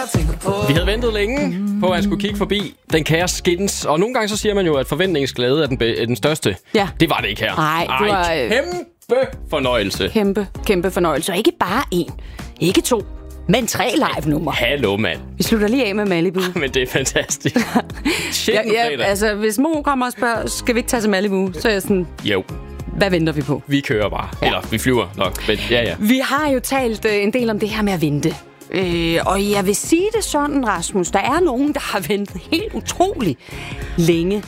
Vi havde ventet længe på, at han skulle kigge forbi den kære Skins. Og nogle gange så siger man jo, at forventningsglæde er den største. Ja. Det var det ikke her. Nej, det var... Kæmpe fornøjelse. Kæmpe fornøjelse. Og ikke bare én, ikke 2, men 3 live-numre. Hallo, mand. Vi slutter lige af med Malibu. Men det er fantastisk. Altså, hvis Mo kommer og spørger, skal vi ikke tage til Malibu? Så er jeg sådan... Jo. Hvad venter vi på? Vi kører bare. Ja. Eller, vi flyver nok. Men, ja. Vi har jo talt en del om det her med at vente. Og jeg vil sige det sådan, Rasmus. Der er nogen, der har ventet helt utroligt længe.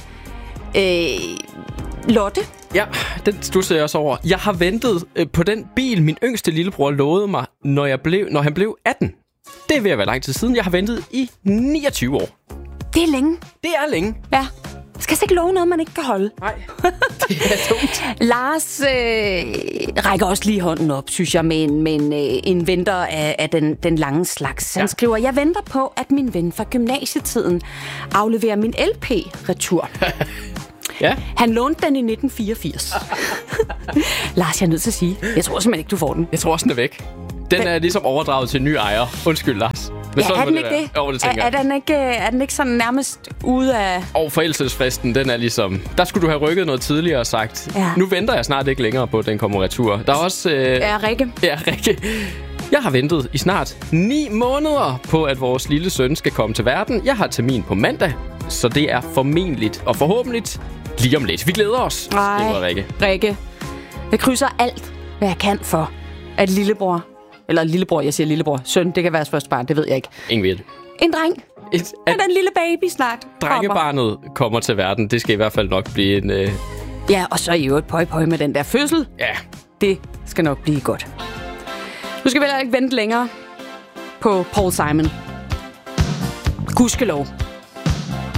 Lotte? Ja, den stusser jeg også over. Jeg har ventet på den bil, min yngste lillebror lovede mig, når han blev 18. Det er ved at være lang tid siden. Jeg har ventet i 29 år. Det er længe. Det er længe. Ja. Skal ikke love noget, man ikke kan holde. Nej, det er dumt. Lars rækker også lige hånden op, synes jeg, med en venter af den lange slags. Han skriver, jeg venter på, at min ven fra gymnasietiden afleverer min LP-retur. Ja. Han lånte den i 1984. Lars, jeg er nødt til at sige, jeg tror simpelthen ikke, du får den. Jeg tror også, den er væk. Den er ligesom overdraget til en ny ejer. Undskyld, Lars. Men ja, er den ikke det? Jo, det tænker jeg. Er den ikke sådan nærmest ude af... Og forældelsesfristen, den er ligesom... Der skulle du have rykket noget tidligere og sagt, nu venter jeg snart ikke længere på, at den kommer retur. Der er også... Rikke. Ja, Rikke. Jeg har ventet i snart 9 måneder på, at vores lille søn skal komme til verden. Jeg har termin på mandag, så det er formentligt og forhåbentlig lige om lidt. Vi glæder os, skriver Rikke. Jeg krydser alt, hvad jeg kan for, at jeg siger lillebror, søn, det kan være første barn, det ved jeg ikke. Ingen ved det. En dreng. Den lille baby snart drengebarnet kommer til verden. Det skal i hvert fald nok blive en... Ja, og så i øvrigt pøj med den der fødsel. Ja. Det skal nok blive godt. Nu skal vi heller ikke vente længere på Paul Simon. Gudskelov.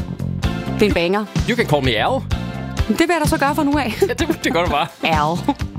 Det er en banger. You can call me Al. Det vil jeg da så gøre fra nu af. Ja, det gør du bare. Al.